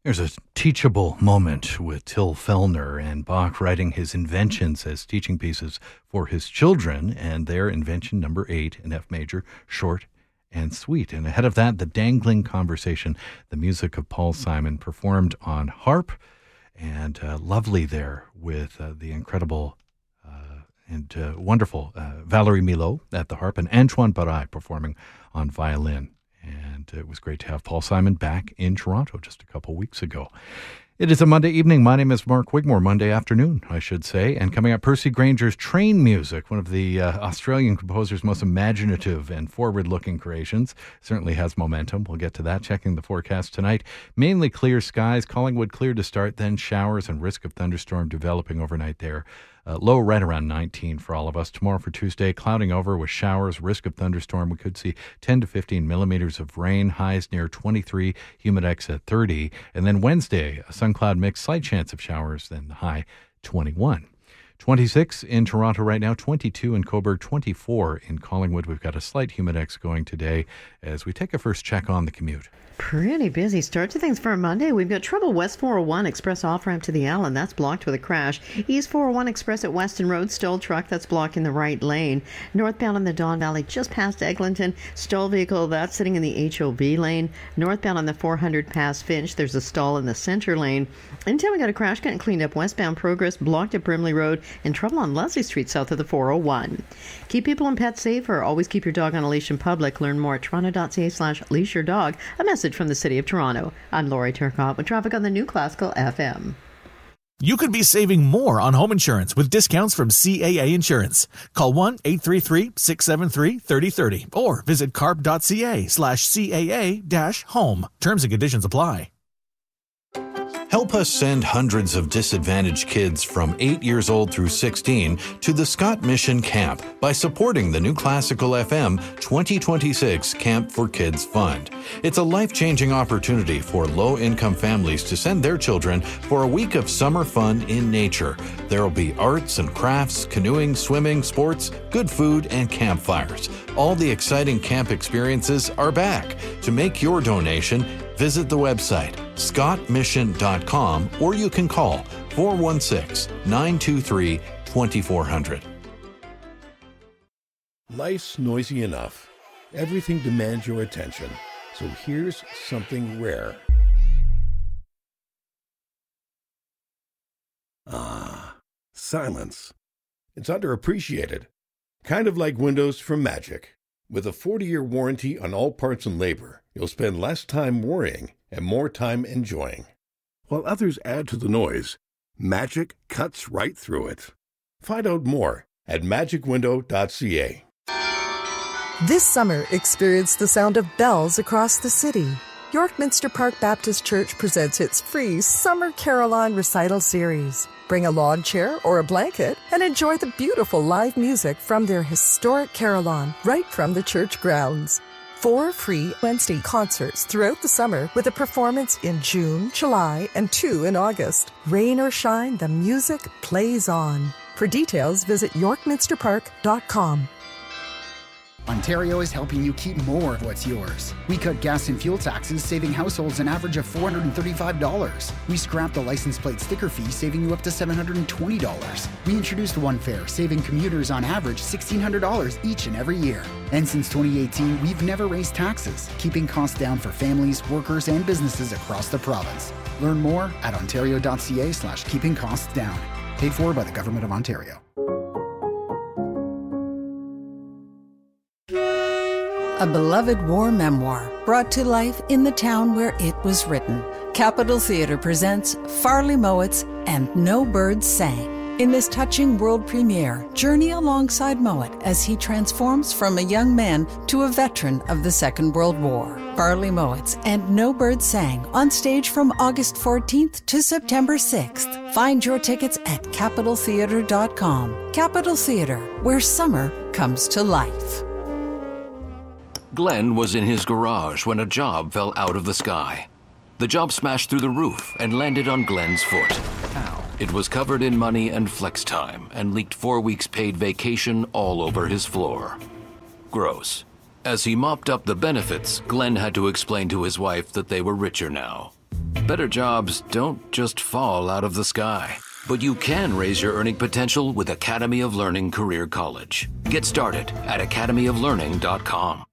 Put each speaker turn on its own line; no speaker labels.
There's a teachable moment with Till Fellner and Bach writing his inventions as teaching pieces for his children, and their invention number 8 in F major, short and sweet. And ahead of that, the Dangling Conversation, the music of Paul Simon, performed on harp, and lovely there with the incredible and wonderful Valerie Milo at the harp and Antoine Barai performing on violin. And it was great to have Paul Simon back in Toronto just a couple weeks ago. It is a Monday evening. My name is Mark Wigmore. Monday afternoon, I should say. And coming up, Percy Granger's Train Music, one of the Australian composer's most imaginative and forward-looking creations. Certainly has momentum. We'll get to that. Checking the forecast tonight. Mainly clear skies. Collingwood clear to start, then showers and risk of thunderstorm developing overnight there. Low right around 19 for all of us. Tomorrow for Tuesday, clouding over with showers, risk of thunderstorm. We could see 10 to 15 millimeters of rain, highs near 23, humidex at 30. And then Wednesday, a sun-cloud mix, slight chance of showers, then the high 21. 26 in Toronto right now, 22 in Cobourg, 24 in Collingwood. We've got a slight humidex going today as we take a first check on the commute.
Pretty busy start to things for a Monday. We've got trouble West 401 Express off-ramp to the Allen. That's blocked with a crash. East 401 Express at Weston Road, stalled truck that's blocking the right lane. Northbound in the Don Valley, just past Eglinton, stalled vehicle that's sitting in the HOV lane. Northbound on the 400 past Finch, there's a stall in the center lane. Until we got a crash getting cleaned up westbound Progress, blocked at Brimley Road, and trouble on Leslie Street south of the 401. Keep people and pets safer. Always keep your dog on a leash in public. Learn more at toronto.ca/leashyourdog. A message from the City of Toronto. I'm Lori Turcotte with traffic on the new Classical FM.
You could be saving more on home insurance with discounts from CAA Insurance. Call 1-833-673-3030 or visit carp.ca/CAA-home. Terms and conditions apply.
Help us send hundreds of disadvantaged kids from 8 years old through 16 to the Scott Mission Camp by supporting the New Classical FM 2026 Camp for Kids Fund. It's a life-changing opportunity for low-income families to send their children for a week of summer fun in nature. There will be arts and crafts, canoeing, swimming, sports, good food, and campfires. All the exciting camp experiences are back. To make your donation, visit the website scottmission.com or you can call 416-923-2400.
Life's noisy enough. Everything demands your attention. So here's something rare. Silence. It's underappreciated. Kind of like windows from Magic. With a 40-year warranty on all parts and labor, you'll spend less time worrying and more time enjoying. While others add to the noise, Magic cuts right through it. Find out more at magicwindow.ca.
This summer, experience the sound of bells across the city. York Minster Park Baptist Church presents its free Summer Carillon Recital Series. Bring a lawn chair or a blanket and enjoy the beautiful live music from their historic carillon right from the church grounds. 4 free Wednesday concerts throughout the summer with a performance in June, July, and 2 in August. Rain or shine, the music plays on. For details, visit yorkminsterpark.com.
Ontario is helping you keep more of what's yours. We cut gas and fuel taxes, saving households an average of $435. We scrapped the license plate sticker fee, saving you up to $720. We introduced One Fare, saving commuters on average $1,600 each and every year. And since 2018, we've never raised taxes, keeping costs down for families, workers, and businesses across the province. Learn more at ontario.ca/keeping costs down. Paid for by the Government of Ontario.
A beloved war memoir brought to life in the town where it was written. Capitol Theatre presents Farley Mowat's And No Birds Sang. In this touching world premiere, journey alongside Mowat as he transforms from a young man to a veteran of the Second World War. Farley Mowat's And No Birds Sang on stage from August 14th to September 6th. Find your tickets at capitaltheatre.com. Capitol Theatre, where summer comes to life.
Glenn was in his garage when a job fell out of the sky. The job smashed through the roof and landed on Glenn's foot. Ow. It was covered in money and flex time and leaked 4 weeks paid vacation all over his floor. Gross. As he mopped up the benefits, Glenn had to explain to his wife that they were richer now. Better jobs don't just fall out of the sky. But you can raise your earning potential with Academy of Learning Career College. Get started at academyoflearning.com.